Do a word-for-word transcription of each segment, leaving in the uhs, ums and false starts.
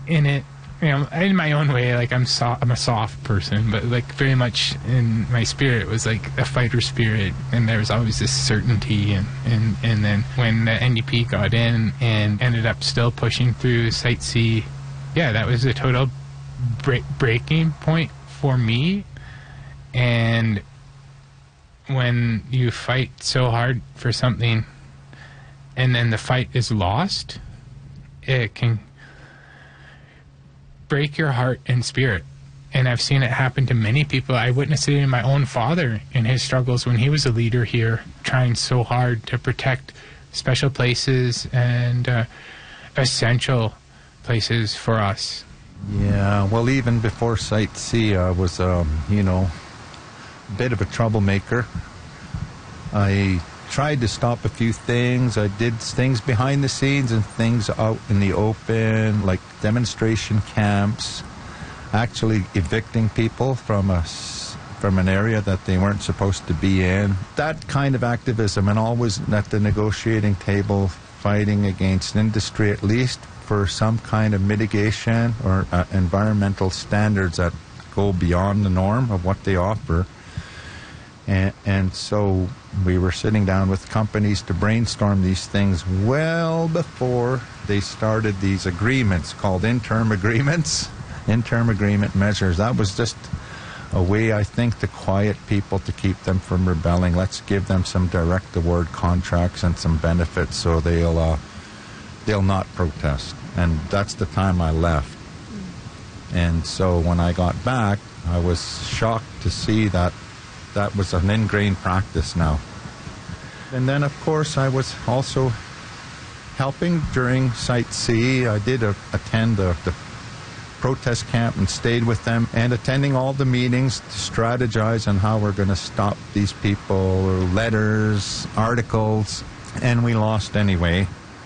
in it, you know, in my own way, like I'm so, I'm a soft person, but like very much in my spirit was like a fighter spirit, and there was always this certainty. And, and, and then when the N D P got in and ended up still pushing through Site C, yeah, that was a total break, breaking point for me. And when you fight so hard for something and then the fight is lost, it can break your heart and spirit. And I've seen it happen to many people. I witnessed it in my own father in his struggles when he was a leader here, trying so hard to protect special places and uh, essential places for us. Yeah, well, even before Site C, I was, um, you know, a bit of a troublemaker. I tried to stop a few things. I did things behind the scenes and things out in the open, like demonstration camps, actually evicting people from a, from an area that they weren't supposed to be in. That kind of activism, and always at the negotiating table fighting against industry, at least for some kind of mitigation or uh, environmental standards that go beyond the norm of what they offer. And, and so we were sitting down with companies to brainstorm these things well before they started these agreements called interim agreements, interim agreement measures. That was just a way, I think, to quiet people, to keep them from rebelling. Let's give them some direct award contracts and some benefits so they'll, uh, they'll not protest. And that's the time I left. And so when I got back, I was shocked to see that that was an ingrained practice now. And then, of course, I was also helping during Site C. I did uh, attend the, the protest camp and stayed with them, and attending all the meetings to strategize on how we're going to stop these people, letters, articles, and we lost anyway.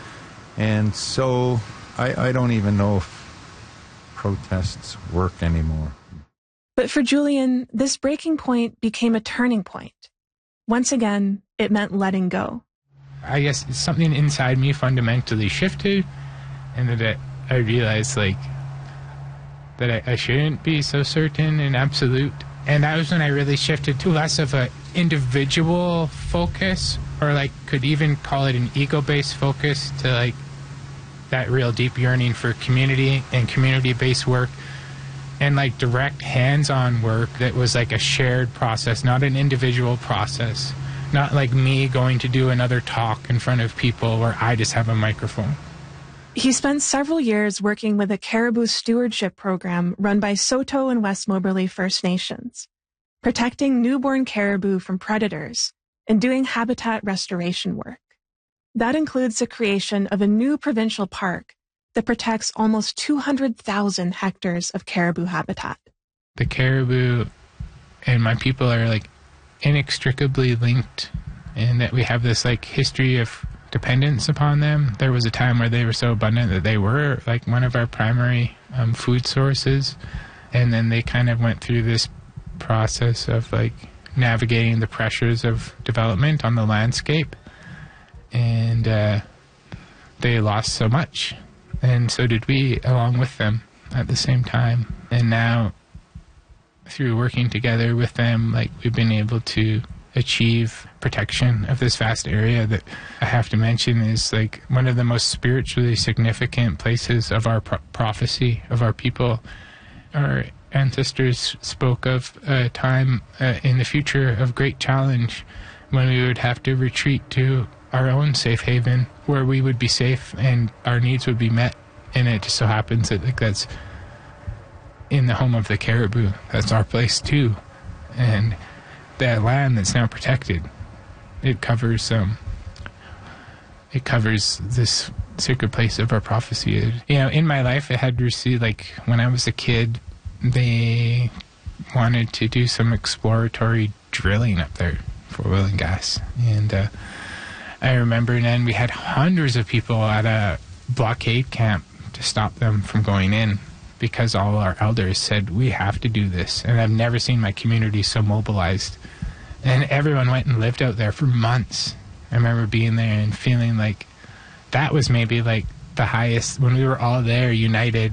And so I, I don't even know if protests work anymore. But for Julian, this breaking point became a turning point. Once again, it meant letting go. I guess something inside me fundamentally shifted, and that I realized, like, that I, I shouldn't be so certain and absolute. And that was when I really shifted to less of an individual focus, or like could even call it an ego-based focus, to like that real deep yearning for community and community-based work. And like direct hands-on work that was like a shared process, not an individual process. Not like me going to do another talk in front of people where I just have a microphone. He spent several years working with a caribou stewardship program run by Saulteaux and West Moberly First Nations, protecting newborn caribou from predators and doing habitat restoration work. That includes the creation of a new provincial park that protects almost two hundred thousand hectares of caribou habitat. The caribou and my people are like inextricably linked, in that we have this like history of dependence upon them. There was a time where they were so abundant that they were like one of our primary um, food sources, and then they kind of went through this process of like navigating the pressures of development on the landscape, and uh, they lost so much. And so did we, along with them at the same time. And now, through working together with them, like we've been able to achieve protection of this vast area that I have to mention is like one of the most spiritually significant places of our pro- prophecy of our people. Our ancestors spoke of a time uh, in the future of great challenge when we would have to retreat to our own safe haven, where we would be safe and our needs would be met. And it just so happens that like that's in the home of the caribou. That's our place too. And that land that's now protected, it covers um it covers this sacred place of our prophecy. It, you know, in my life I had received, like when I was a kid, they wanted to do some exploratory drilling up there for oil and gas. And uh I remember then we had hundreds of people at a blockade camp to stop them from going in, because all our elders said, we have to do this. And I've never seen my community so mobilized. And everyone went and lived out there for months. I remember being there and feeling like that was maybe like the highest, when we were all there united